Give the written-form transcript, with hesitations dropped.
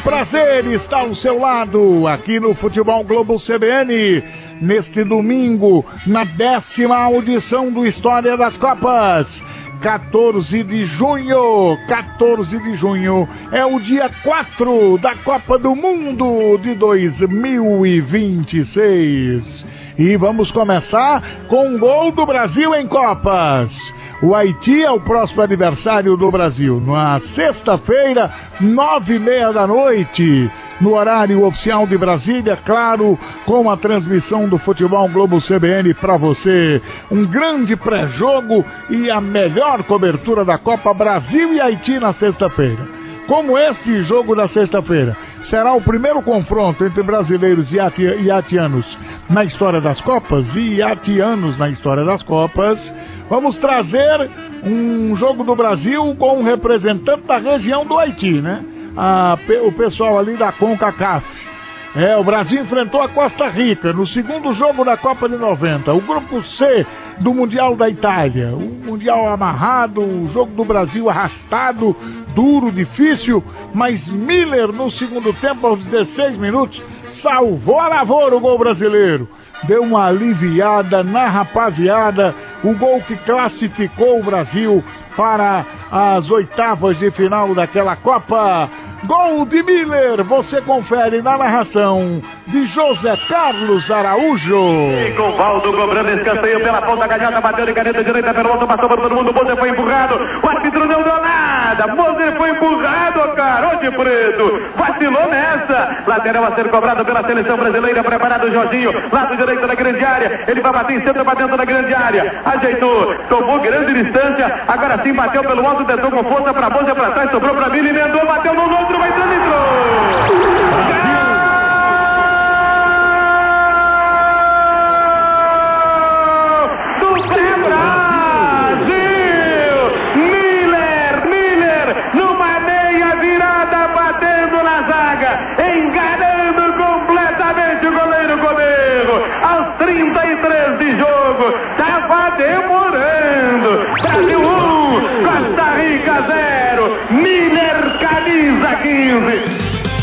prazer estar ao seu lado aqui no Futebol Globo CBN, neste domingo, na 10ª audição do História das Copas. 14 de junho é o dia 4 da Copa do Mundo de 2026. E vamos começar com um gol do Brasil em Copas. O Haiti é o próximo adversário do Brasil, na sexta-feira, 9h30 da noite, no horário oficial de Brasília, claro, com a transmissão do Futebol Globo CBN para você. Um grande pré-jogo e a melhor cobertura da Copa Brasil e Haiti na sexta-feira. Como esse jogo da sexta-feira será o primeiro confronto entre brasileiros e haitianos na história das Copas, e haitianos na história das Copas, vamos trazer um jogo do Brasil com um representante da região do Haiti, né? O pessoal ali da CONCACAF. O Brasil enfrentou a Costa Rica no segundo jogo da Copa de 90, o grupo C do Mundial da Itália. O Mundial amarrado, o jogo do Brasil arrastado, duro, difícil, mas Miller no segundo tempo, aos 16 minutos, salvou a lavoura o gol brasileiro. Deu uma aliviada na rapaziada, o gol que classificou o Brasil para as oitavas de final daquela Copa. Gol de Miller, você confere na narração de José Carlos Araújo. E com Valdo cobrando escanteio pela ponta canhota, bateu de caneta direita pelo alto, passou por todo mundo, Moser foi empurrado, o árbitro não deu nada, Moser foi empurrado, carol de preto, vacilou nessa, lateral a ser cobrado pela seleção brasileira, preparado o Jorginho, lado direito da grande área, ele vai bater em centro, para dentro da grande área, ajeitou, tomou grande distância, agora sim bateu pelo alto, tentou com força para Moser, para trás, sobrou para Vila, emendou, bateu no outro, vai entrando, entrou! Enganando completamente o goleiro Goberro, aos 33 de jogo, estava demorando. Brasil 1, Costa Rica 0, Miller camisa 15.